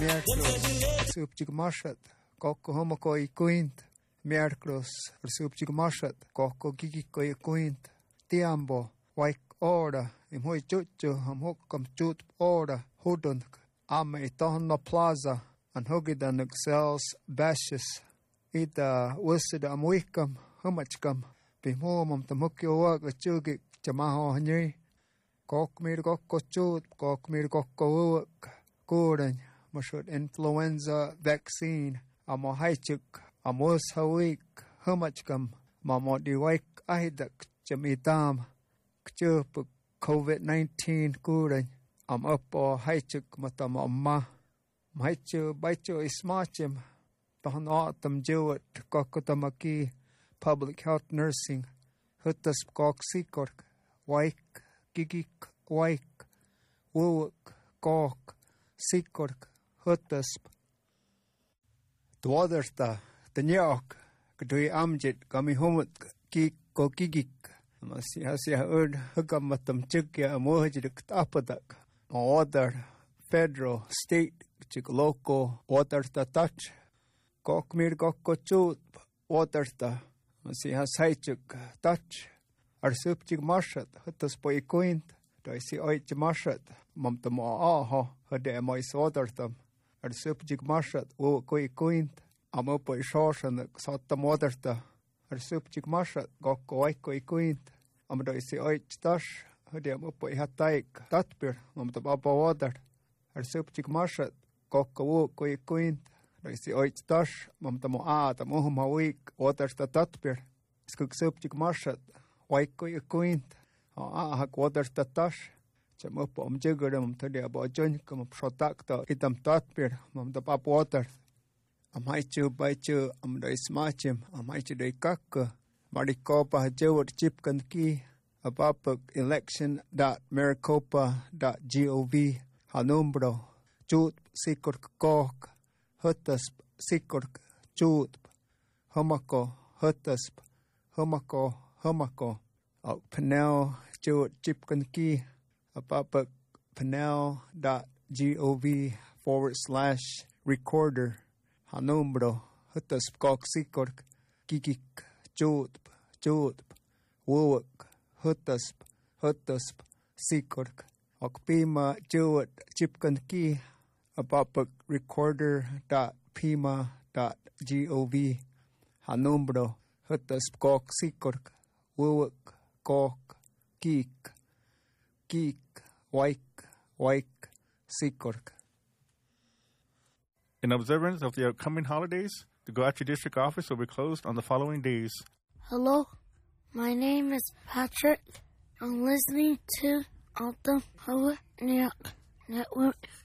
Miércoles, subjig mashat, coco homoco y quint. Miércoles, subjig mashat, coco gigico y quint. Tiambo, waik ora, muy chucho, hukam chut ora, hudun, ame itohno plaza, and hugidan excels bashes. Ida wisida amwikam, humachkam, bimomum tamukio wag a chugik, chamaho hany. Kok mir kokko chut, kok mir kokko uwak, kuren, mashut influenza vaccine, amo haichuk, amos hawik, humachkam, mamo diwaik ahidak, chamitam, kchupuk, COVID-19 kuren, upo haichuk matam amma, maichu baichu ismachim, pahan autumn jewet, kokotamaki, public health nursing, hutas kok sikork, waik, gigik, waik, wuwak, kok, sikork, hutasp. Dwadersta, tanyok, kadui amjit, kami humut, ko gigik. Masi hasia hugamatam chukya amuhajik tapadak. Order, federal, state, chik local, waterta touch. Kokmir kokko chut, waterta. Masi hasaichuk, touch. Arsupchik marshat, hutas po ikuint. Daisi oich marshat, mamtamo aha, hade mais watertam. Arsupchik marshat, ko ikuint. Amopo ishoshan, satam waterta. Arsupchik marshat, kokko waiko ikuint. Daisi oich tash, hade amopo ihataik, tatpir, mamtam apa water. Arsupchik marshat, kokko ko ikuint. Daisi oich tash, mamtamo tam uhumawik, waterta tatpir. Skuksupchik marshat, waiko ikuint. Hak waterta tash. Chamopo jiggerum to the about junkum shotakta itam tatpir, mamtam up water. Amaichu baichu, daismachim, amaichu de kakka. Maricopa Jewett Chipkan Key, Abapuk election.maricopa.gov, Hanumbro, Chut Sikurk Kok, Hutasp Sikurk, Chut, Humako, Hutasp, Humako, Panel Jewett Chipkan Key, Abapuk panel.gov/recorder, Hanumbro, Hutasp Kok Sikurk, Gigik. Chut, wuwak, hutasp, sikork, okpima, jewet, chipkan ki, abapuk recorder.pima.gov, hanumbro, hutasp kok sikork, wuwak, kok, geek, waik, sikork. In observance of the upcoming holidays, the Guachi District Office will be closed on the following days. Hello, my name is Patrick. I'm listening to Alta Power Network.